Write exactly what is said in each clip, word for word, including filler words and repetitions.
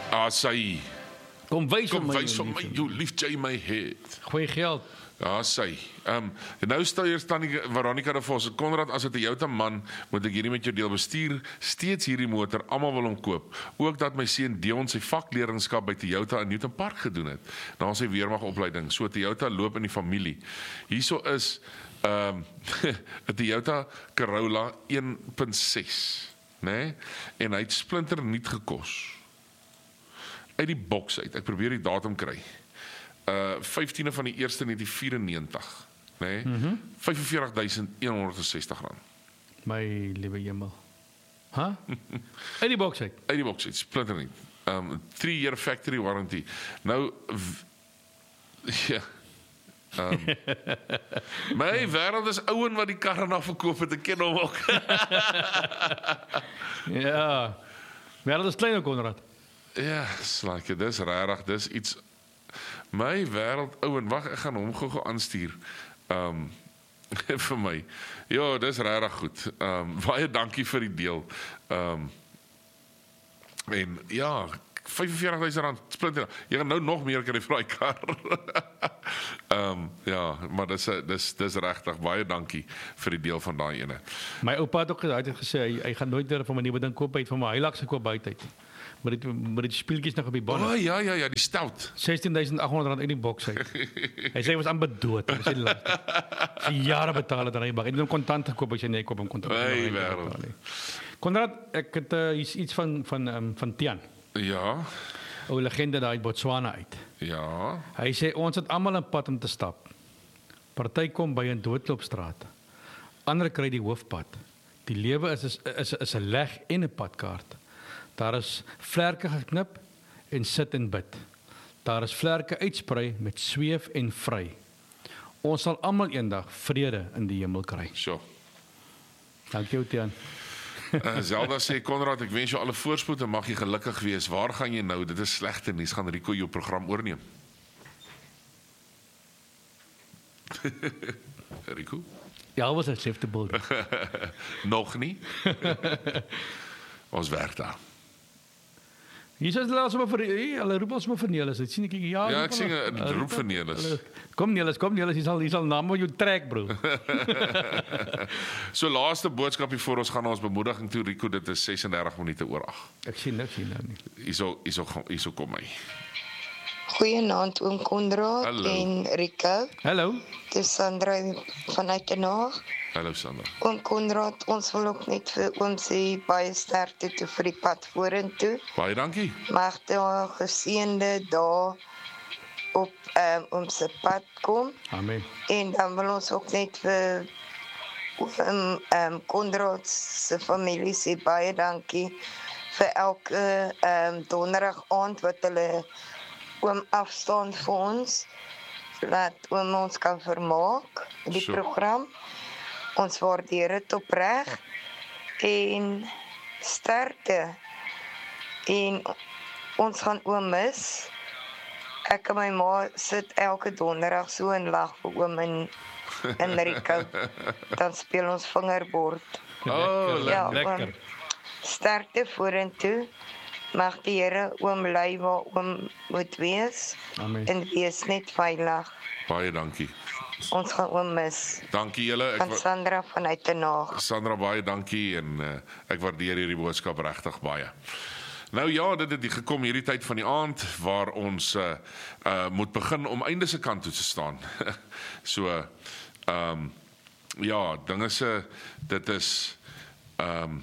Ah, sy. Kom wys Kom hom wys vir my, you lift jy my head. Goeie geld. Ja, sy. Ehm um, nou stel hier staan die Veronica de Vos. Konrad, as dit 'n Toyota man, moet ek hierdie met jou deel bestuur steeds hierdie motor. Almal wil hom koop. Ook dat my seun Dion sy vakleerlingskap by Toyota in Newton Park gedoen het. Na sy weermagopleiding. So Toyota loop in die familie. Hierso is ehm um, 'n Toyota Corolla een punt ses, né? Nee? En hy het splinter nuut gekos. Uit die boks uit. Ek probeer die datum kry. Uh vyftiende van die eerste negentien vyfennegentig, né? Nee? Mm-hmm. vyf en veertig duisend een honderd en sestig rand. My liewe hemel. Huh? Uit die boks uit. Uit die boks uit, splinter nie. Um three year factory warranty. Nou ja. Um, my wêreld is ouen wat die karre na verkoop het, ek ken hom ook. Ja. Wêreld is klein, Konrad. Ja, slaakie, dis regtig, dis iets. My wêreld ouen, wag, ek gaan hom gou-gou aanstuur. Um vir my. Ja, dis regtig goed. Um baie dankie vir die deel. Um en ja, vyf en veertig duisend rand splinter. Jy gaan nou nog meer kry vir daai kar. um ja, maar dis dis dis regtig baie dankie vir die deel van daai ene. My oupa het ook altyd gesê hy, hy gaan nooit weer van my nuwe ding koop uit van my Hilux gekoop buite uit. Maar dit maar dit speeltjies nog op die bonnet. O oh, ja ja ja, die stout. sestien duisend agt honderd rand in die boks uit. Hy sê hy was amper dood. Hy sê die laaste. Sy jare betaal het aan hy bak. Hy het hom kontant gekoop as jy nee koop hom kontant. Hey, wêreld. Konrad, ek het uh, iets van van um, van Tian. Ja. 'n legende daar uit Botswana uit. Ja. Hy sê ons het almal 'n pad om te stap. Party kom by 'n doodloopstraat. Ander kry die hoofpad. Die lewe is is is, is 'n leg en 'n padkaart. Daar is vlerke geknip en sit en bid. Daar is vlerke uitsprei met sweef en vry. Ons sal almal eendag vrede in die hemel kry. So. Dankie, Tian. Uh, Zelda sê, Konrad, ek wens jou alle voorspoed en mag jy gelukkig wees. Waar gaan jy nou? Dit is slegte nuus. Gaan Rico jou program oorneem? Rico? Ja, was 'n safety building. Nog nie? Ons werk daar. Hier is hulle sommer vir hulle roep ons sommer vir Nelis. Ek sien ek ja. Ja, ek sien 'n roep vir Nelis. Kom Nelis, kom Nelis, jy sal jy sal na my jou trek, bro. So laaste boodskapie voor ons gaan ons bemoediging toe, Rico, dit is ses en dertig minute oor agt. Ek sien niks hier nou nie. Hierso hierso hierso kom hy. Goeienaand oom Konrad en Rico. Hallo. Dis Sandra vanuit die Haag. Hallo Sandra. Oom Konrad, ons wil ook net vir oom sê baie sterkte toe vir die pad vorentoe. Baie dankie. Mag daar geseënde dae op um, oom se pad kom. Amen. En dan wil ons ook net vir oom um, Konrad se familie sê baie dankie vir elke um, donderdag aand wat hulle oom afstaan vir ons, laat oom ons kan vermaak in die So. program. Ons waardeer dit opreg en sterkte. En ons gaan oom mis. Ek en my ma sit elke donderdag so en lag vir oom in in Rico. Dan speel ons vingerbord. Oh, Ja, lekker. oom, sterkte vorentoe. Mag die Here oom lei waar oom moet wees. Amen. En wees net veilig. baie dankie. Ons gaan oom mis. Dankie julle. Ek Van wa- Sandra vanuit die Haag. Sandra, baie dankie en uh, ek waardeer hierdie boodskap regtig baie. Nou ja, dit het gekom hierdie tyd van die aand waar ons uh, uh, moet begin om einde se kant toe te staan. So ehm um, ja, dinge se dit is ehm um,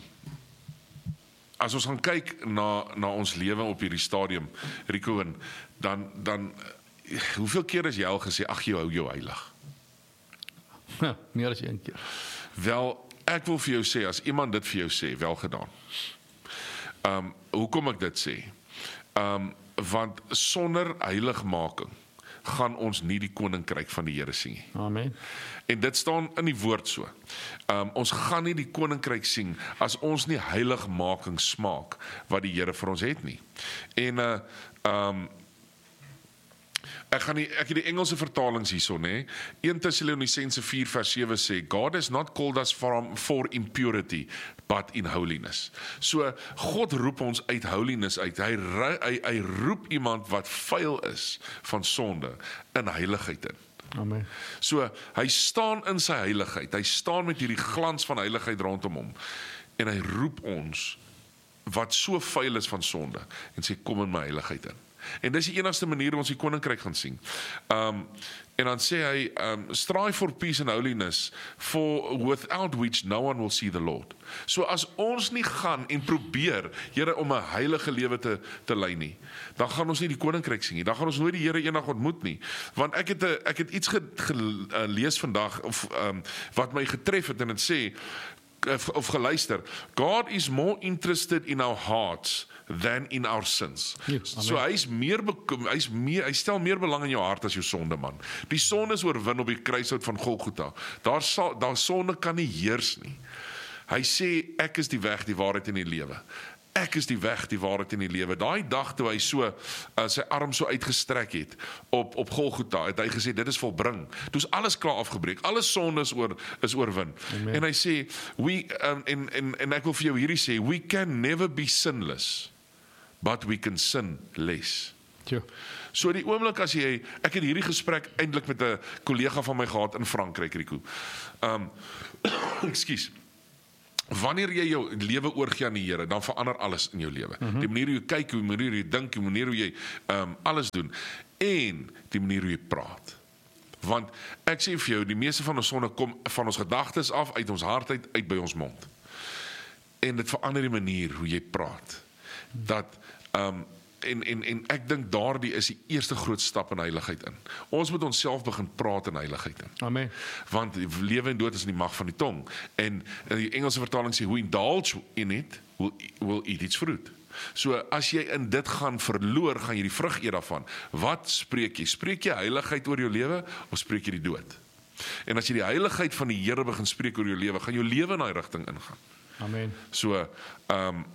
as ons gaan kyk na na ons lewe op hierdie stadium, Rico, en dan dan uh, hoeveel keer is jy al gesê ag jy hou jou heilig? Ja, meer as een keer. Wel, ek wil vir jou sê, as iemand dit vir jou sê, wel gedaan. Um, hoekom ek dit sê? Um, want sonder heiligmaking gaan ons nie die koninkryk van die Here sien nie. Amen. En dit staan in die woord so. Um, ons gaan nie die koninkryk sien as ons nie heiligmaking smaak wat die Here vir ons het nie. En uh, um, Ek gaan die, ek het die Engelse vertalings hierson, hè. Eerste Tessalonisense vier vers sewe sê, God has not called us from, for impurity, but in holiness. So, God roep ons uit holiness uit. Hy, hy, hy roep iemand wat vuil is van sonde in heiligheid in. Amen. So, hy staan in sy heiligheid. Hy staan met hierdie glans van heiligheid rondom hom. En hy roep ons wat so vuil is van sonde en sê, kom in my heiligheid in. En dis die enigste manier hoe ons die koninkryk gaan sien. Um, en dan sê hy, um, strive for peace and holiness, for without which no one will see the Lord. So as ons nie gaan en probeer, Here, om 'n heilige lewe te, te lei nie, dan gaan ons nie die koninkryk sien nie, dan gaan ons nooit die Here eendag ontmoet nie. Want ek het, a, ek het iets gelees ge, uh, vandag, of, um, wat my getref het, en het sê, of, of geluister, God is more interested in our hearts than in our sins. Ja, so hy is meer, hy is meer, hy stel meer belang in jou hart as jou sonde, man. Die sonde is oorwin op die kruishout van Golgotha. Daar sal, daar sonde kan nie heers nie. Hy sê, ek is die weg, die waarheid en die lewe. Ek is die weg, die waarheid en die lewe. Daai dag toe hy so uh, sy arm so uitgestrek het op op Golgotha, het hy gesê dit is volbring. Toe is alles klaar afgebreek. Alle sonde is oor is oorwin. Amen. En hy sê we um, en en en ek wil vir jou hierdie sê, we can never be sinless, but we can sin less. Ja. So die oomblik as jy, ek het hierdie gesprek eintlik met 'n kollega van my gehad in Frankryk, Rico. Um ekskuus. Wanneer jy jou lewe oorgee aan die Here, dan verander alles in jou lewe. Mm-hmm. Die manier hoe jy kyk, die manier hoe jy dink, die manier hoe jy um, alles doen, en die manier hoe jy praat. Want ek sê vir jou, die meeste van ons sonde kom van ons gedagtes af, uit ons hart uit, uit by ons mond. En dit verander die manier hoe jy praat. Dat um, En, en, en ek dink daardie is die eerste groot stap in heiligheid in. Ons moet onsself begin praat in heiligheid in. Amen. Want lewe en dood is in die mag van die tong. En in die Engelse vertaling sê, who indulge in it, will, will eat its fruit. So as jy in dit gaan verloor, gaan jy die vrug eet daarvan. Wat spreek jy? Spreek jy heiligheid oor jou lewe, of spreek jy die dood? En as jy die heiligheid van die Here begin spreek oor jou lewe, gaan jou lewe in daai rigting ingaan. Amen. So, ehm um,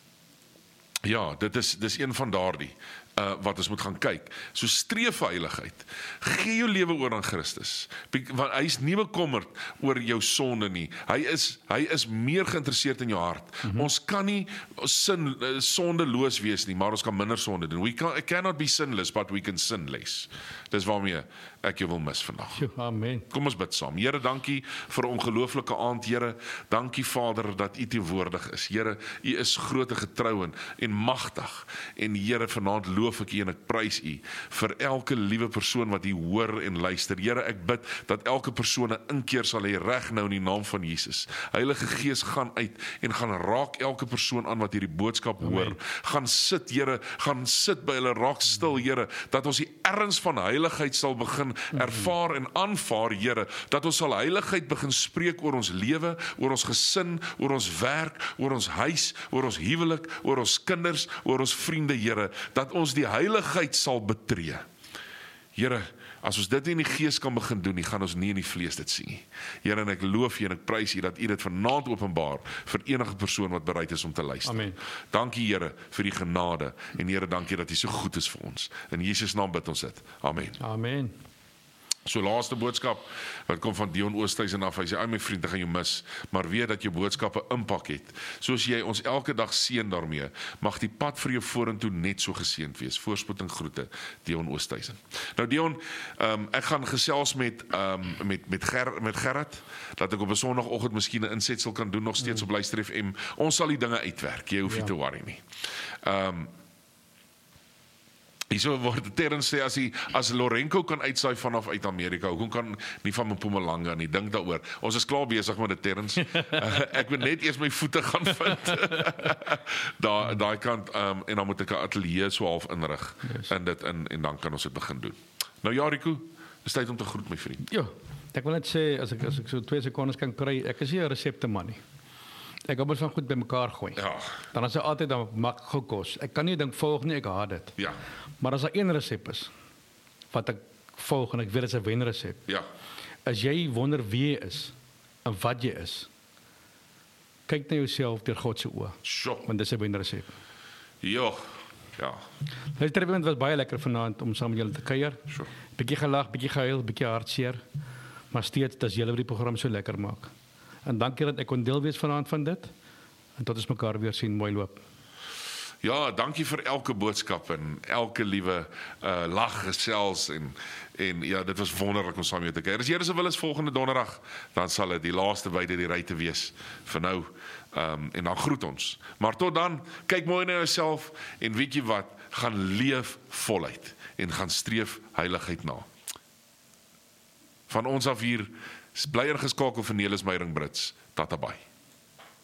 ja, dit is dis een van daardie uh, wat ons moet gaan kyk. So streef vir heiligheid. Gee jou lewe oor aan Christus. Want hy is nie bekommerd oor jou sonde nie. Hy is hy is meer geïnteresseerd in jou hart. Mm-hmm. Ons kan nie sin sondeloos wees nie, maar ons kan minder sonde doen. We can, cannot be sinless, but we can sin less. Dis waarmee ek jou wil mis vandag. Amen. Kom ons bid saam. Here, dankie vir 'n ongelooflike aand, Here. Dankie Vader dat U teenwoordig is. Here, U is groot en getrou en magtig. En Here, vanaand loof ek U en ek prys U vir elke liewe persoon wat U hoor en luister. Here, ek bid dat elke persoon 'n inkeer sal hê reg nou in die naam van Jesus. Heilige Gees, gaan uit en gaan raak elke persoon aan wat hierdie boodskap hoor. Amen. Gaan sit, Here, gaan sit by hulle, raak stil, Here, dat ons die erns van heiligheid sal begin ervaar en aanvaar, Here, dat ons sal heiligheid begin spreek oor ons lewe, oor ons gesin, oor ons werk, oor ons huis, oor ons huwelik, oor ons kinders, oor ons vriende, Here, dat ons die heiligheid sal betree. Here, as ons dit in die gees kan begin doen, nie gaan ons nie in die vlees dit sien nie. Here, en ek loof U en ek prys U dat U dit vanaand openbaar vir enige persoon wat bereid is om te luister. Amen. Dankie, Here, vir die genade, en Here, dankie dat U so goed is vir ons. In Jesus naam bid ons dit. Amen. Amen. So laaste boodskap, wat kom van Dion Oosthuizen af, hy sê, ai my vriend, ek gaan jou mis, maar weet dat jou boodskappe impak het, soos jy ons elke dag seën daarmee, mag die pad vir jou vorentoe net so geseënd wees. Voorspoed en groete, Dion Oosthuizen. Nou Dion, um, ek gaan gesels met, um, met, met, Ger, met Gerard, dat ek op 'n Sondagoggend miskien 'n insetsel kan doen, nog steeds mm. op Luister F M. Ons sal die dinge uitwerk, jy hoef nie ja. te worry nie. Um, Hierso word Terrence sê, as, die, as Lorenco kan uitsaai vanaf uit Amerika, hoekom kan nie van Mpumalanga nie, dink daaroor. Ons is klaar besig met die Terrence. uh, ek moet net eers my voete gaan vind. Daar daai kant, um, en dan moet ek 'n ateljee so half inrig, yes. in dit in, en dan kan ons dit begin doen. Nou ja, Rico, dis tyd om te groet, my vriend. Ja, ek wil net sê, as ek, as ek so twee sekondes kan kry, ek is nie 'n resepte man nie. Ek het mos van goed bymekaar gooi. Ja. Dan is dit altyd dan mak gekos. Ek kan nie dink volg nie, ek haat dit. Ja. Maar as daar een resep is wat ek volg en ek weet dit is 'n wenresep. Ja. As jy wonder wie jy is en wat jy is, kyk na jouself deur God se oë. Sjoe. Want dis 'n wenresep. Ja. Ja, Die tribune was baie lekker vanaand om saam met julle te kuier. sure. Bietjie gelag, bietjie gehuil, bietjie hartseer. Maar steeds dat julle die program so lekker maak. En dankie dat ek kon deel wees vanaand van dit. En tot ons mekaar weer sien, mooi loop. Ja, dankie vir elke boodskap en elke liewe uh, lag gesels en en ja, dit was wonderlik om saam met jou te kuier. As Here se wil is volgende donderdag, dan sal dit die laaste buite die ry te wees vir nou. Um, en dan groet ons. Maar tot dan, kyk mooi na jouself en weet jy wat, gaan leef voluit en gaan streef heiligheid na. Van ons af hier, bly ingeskakel vir Nelis Meyering Brits. Tata bye.